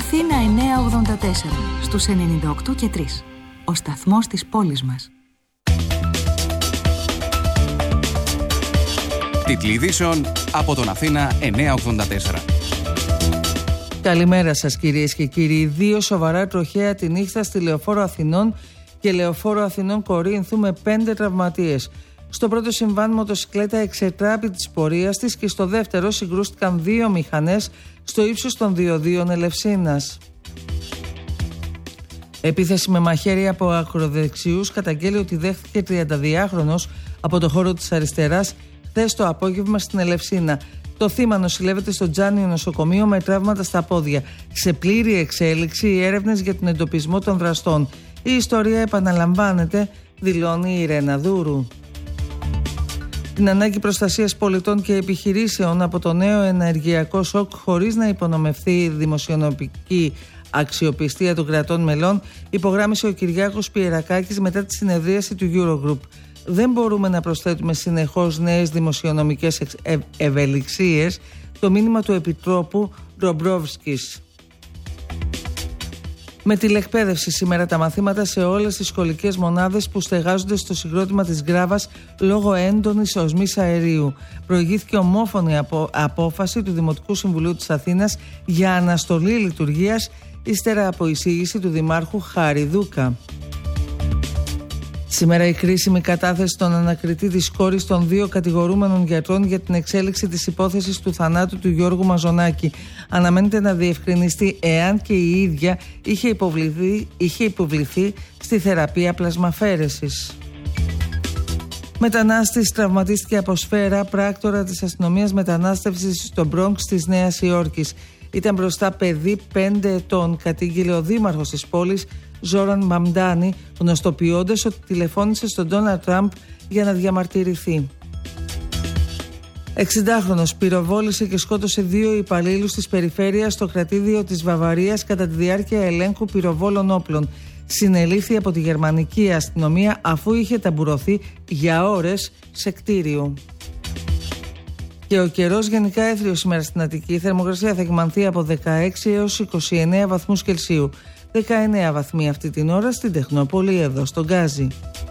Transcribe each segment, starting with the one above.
Αθήνα 984 στους 98 και 3. Ο σταθμός της πόλης μας. Τίτλοι ειδήσεων από τον Αθήνα 984. Καλημέρα σας κυρίες και κύριοι. 2 σοβαρά τροχαία τη νύχτα στη Λεωφόρο Αθηνών και Λεωφόρο Αθηνών Κορίνθου με 5 τραυματίες. Στο πρώτο συμβάν μοτοσυκλέτα εξετράπη της πορείας της και στο δεύτερο συγκρούστηκαν 2 μηχανές στο ύψος των διοδίων Ελευσίνας. Επίθεση με μαχαίρι από ακροδεξιούς καταγγέλει ότι δέχθηκε 32χρονος από το χώρο της αριστεράς χθες το απόγευμα στην Ελευσίνα. Το θύμα νοσηλεύεται στο Τζάνιο νοσοκομείο με τραύματα στα πόδια. Σε πλήρη εξέλιξη οι έρευνες για τον εντοπισμό των δραστών. Η ιστορία επαναλαμβάνεται, δηλώνει η Ιρένα Δούρου. Την ανάγκη προστασίας πολιτών και επιχειρήσεων από το νέο ενεργειακό σοκ χωρίς να υπονομευθεί η δημοσιονομική αξιοπιστία των κρατών μελών υπογράμμισε ο Κυριάκος Πιερακάκης μετά τη συνεδρίαση του Eurogroup. Δεν μπορούμε να προσθέτουμε συνεχώς νέες δημοσιονομικές ευελιξίες, το μήνυμα του Επιτρόπου Ντομπρόφσκης. Με τηλεκπαίδευση σήμερα τα μαθήματα σε όλες τις σχολικές μονάδες που στεγάζονται στο συγκρότημα της Γκράβας λόγω έντονης οσμής αερίου. Προηγήθηκε ομόφωνη απόφαση του Δημοτικού Συμβουλίου της Αθήνας για αναστολή λειτουργίας ύστερα από εισήγηση του Δημάρχου Χαριδούκα. Σήμερα η κρίσιμη κατάθεση στον ανακριτή της κόρης των 2 κατηγορούμενων γιατρών για την εξέλιξη της υπόθεσης του θανάτου του Γιώργου Μαζονάκη αναμένεται να διευκρινιστεί εάν και η ίδια είχε υποβληθεί στη θεραπεία πλασμαφέρεσης. Μετανάστης τραυματίστηκε από σφαίρα πράκτορα της αστυνομίας μετανάστευσης στο Μπρόγκς της Νέας Υόρκης. Ήταν μπροστά παιδί 5 ετών, κατήγγειλε ο δήμαρχος της πόλης Ζόραν Μαμντάνη, γνωστοποιώντας ότι τηλεφώνησε στον Ντόναλντ Τραμπ για να διαμαρτυρηθεί. 60χρονος πυροβόλησε και σκότωσε 2 υπαλλήλους της περιφέρειας στο κρατήδιο της Βαβαρίας κατά τη διάρκεια ελέγχου πυροβόλων όπλων. Συνελήφθη από τη γερμανική αστυνομία αφού είχε ταμπουρωθεί για ώρες σε κτίριο. Και ο καιρός γενικά έθριος σήμερα στην Αττική. Η θερμοκρασία θα κυμανθεί από 16 έως 29 βαθμούς Κελσίου. 19 βαθμοί αυτή την ώρα στην Τεχνόπολη, εδώ στον Γκάζι.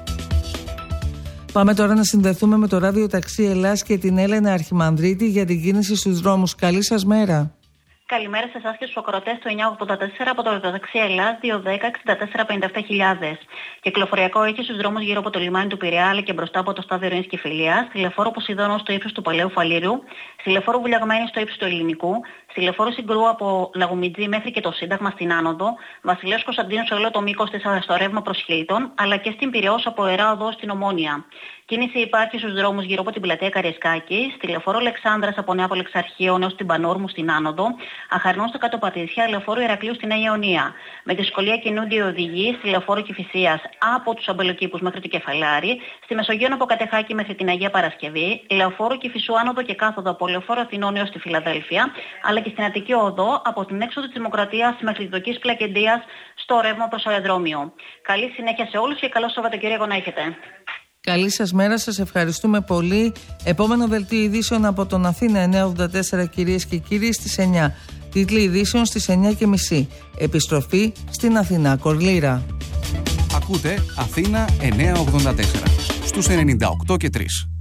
Πάμε τώρα να συνδεθούμε με το ράδιο Ταξί Ελλάς και την Έλενα Αρχιμανδρίτη για την κίνηση στους δρόμους. Καλή σας μέρα. Καλημέρα σε εσάς και στους ακροατές του 984 από το Ρωτοταξί Ελλάς 210-64-57.000. Κυκλοφοριακό έχει στους δρόμους γύρω από το λιμάνι του Πειραιά αλλά και μπροστά από το στάδιο Ειρήνης και Φιλίας, στη λεωφόρο Ποσειδώνος στο ύψος του Παλαιού Φαλήριου, στη λεωφόρο Βουλιαγμένη στο ύψος του Ελληνικού, στη λεωφόρο Συγκρού από Λαγουμιτζή μέχρι και το Σύνταγμα στην Άνοδο, Βασιλέως Κωνσταντίνου σε όλο το μήκος της στο ρεύμα προς Χίλτον, αλλά και στην Πειραιώς από Ερά Οδό στην Ομόνια. Κίνηση υπάρχει στους δρόμους γύρω από την πλατεία Καρισκάκη, στη λεωφόρο Αλεξάνδρας από Νέα Πολεξαρχείων έως την Πανόρμου στην Άνοδο, Αχαρνών στο Κάτω Πατήσια, λεωφόρο Ηρακλείου στη Νέα Ιωνία. Με δυσκολία κινούνται οι οδηγοί στη λεωφόρο Κηφισίας από τους Αμπελοκήπους μέχρι το Κεφαλάρι, στη Μεσογείο από Κατεχάκη μέχρι την Αγία Παρασκευή, λεωφόρο Κηφισού άνοδο και κάθοδο από λεωφόρο Αθηνών έως τη Φιλαδέλφια, αλλά και στην Αττική Οδό από την έξοδο της Δημοκρατίας μέχρι τη Δοκής Πλακεντίας στο ρεύμα προς αεροδρόμιο. Καλή συνέχεια σε όλους και καλό Σαββατοκύριακο να έχετε. Καλή σας μέρα, σας ευχαριστούμε πολύ. Επόμενο δελτίο ειδήσεων από τον Αθήνα 984 κυρίες και κύριοι στις 9. Τίτλοι ειδήσεων στις 9.30. Επιστροφή στην Αθηνά Κορλήρα. Ακούτε Αθήνα 984 στους 98 και 3.